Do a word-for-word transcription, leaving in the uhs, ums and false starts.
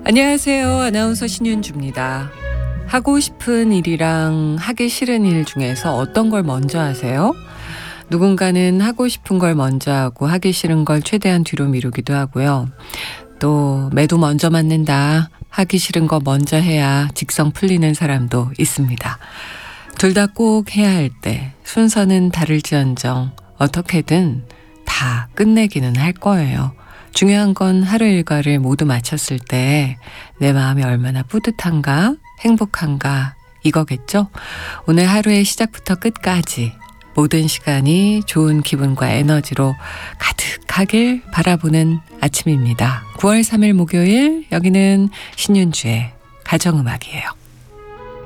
안녕하세요. 아나운서 신윤주입니다. 하고 싶은 일이랑 하기 싫은 일 중에서 어떤 걸 먼저 하세요? 누군가는 하고 싶은 걸 먼저 하고 하기 싫은 걸 최대한 뒤로 미루기도 하고요. 또 매도 먼저 맞는다. 하기 싫은 거 먼저 해야 직성 풀리는 사람도 있습니다. 둘 다 꼭 해야 할 때 순서는 다를지언정 어떻게든 다 끝내기는 할 거예요. 중요한 건 하루 일과를 모두 마쳤을 때 내 마음이 얼마나 뿌듯한가, 행복한가 이거겠죠? 오늘 하루의 시작부터 끝까지 모든 시간이 좋은 기분과 에너지로 가득하길 바라보는 아침입니다. 구월 삼일 목요일, 여기는 신윤주의 가정음악이에요.